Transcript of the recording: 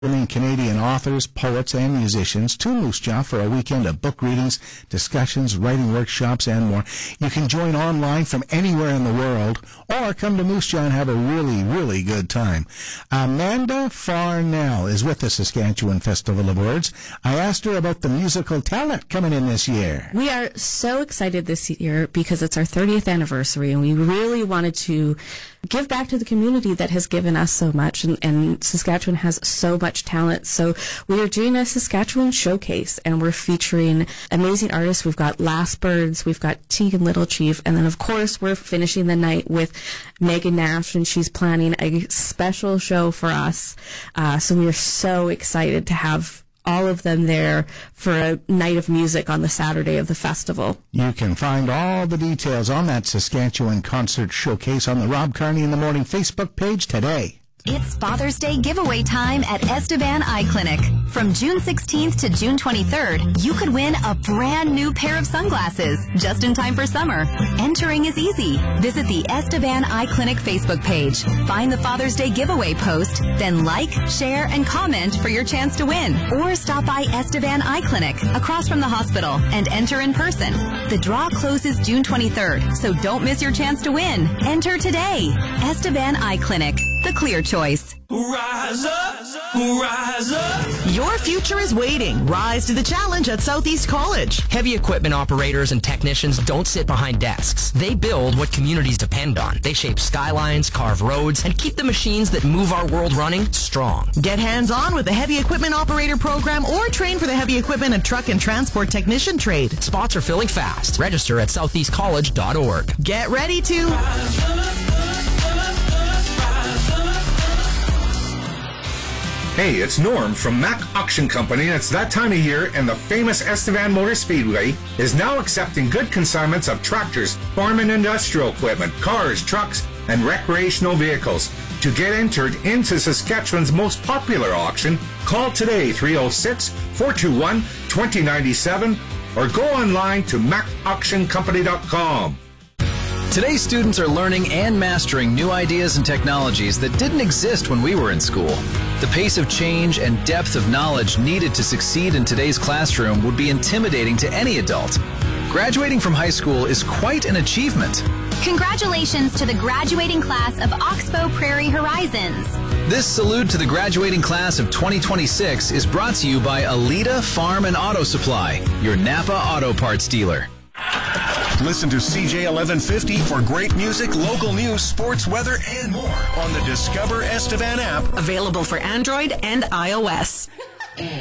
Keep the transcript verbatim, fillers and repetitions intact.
Canadian authors, poets, and musicians to Moose Jaw for a weekend of book readings, discussions, writing workshops, and more. You can join online from anywhere in the world or come to Moose Jaw and have a really, really good time. Amanda Farnell is with the Saskatchewan Festival of Words. I asked her about the musical talent coming in this year. We are so excited this year because it's our thirtieth anniversary, and we really wanted to give back to the community that has given us so much, and, and Saskatchewan has so much talent. So we are doing a Saskatchewan showcase, and we're featuring amazing artists. We've got Last Birds, we've got Tegan Little Chief, and then of course we're finishing the night with Megan Nash, and she's planning a special show for us. Uh, so we are so excited to have all of them there for a night of music on the Saturday of the festival. You can find all the details on that Saskatchewan concert showcase on the Rob Carney in the Morning Facebook page today. It's Father's Day giveaway time at Estevan Eye Clinic. From June sixteenth to June twenty-third, you could win a brand new pair of sunglasses just in time for summer. Entering is easy. Visit the Estevan Eye Clinic Facebook page. Find the Father's Day giveaway post, then like, share, and comment for your chance to win. Or stop by Estevan Eye Clinic across from the hospital and enter in person. The draw closes June twenty-third, so don't miss your chance to win. Enter today. Estevan Eye Clinic, the clear choice. Rise up, rise up. Your future is waiting. Rise to the challenge at Southeast College. Heavy equipment operators and technicians don't sit behind desks. They build what communities depend on. They shape skylines, carve roads, and keep the machines that move our world running strong. Get hands-on with the Heavy Equipment Operator Program or train for the Heavy Equipment and Truck and Transport Technician trade. Spots are filling fast. Register at southeast college dot org. Get ready to... Rise up. Hey, it's Norm from Mack Auction Company, and it's that time of year, and the famous Estevan Motor Speedway is now accepting good consignments of tractors, farm and industrial equipment, cars, trucks, and recreational vehicles. To get entered into Saskatchewan's most popular auction, call today three oh six, four two one, two oh nine seven or go online to mack auction company dot com. Today's students are learning and mastering new ideas and technologies that didn't exist when we were in school. The pace of change and depth of knowledge needed to succeed in today's classroom would be intimidating to any adult. Graduating from high school is quite an achievement. Congratulations to the graduating class of Oxbow Prairie Horizons. This salute to the graduating class of twenty twenty-six is brought to you by Alita Farm and Auto Supply, your Napa auto parts dealer. Listen to C J eleven fifty for great music, local news, sports, weather, and more on the Discover Estevan app. Available for Android and iOS.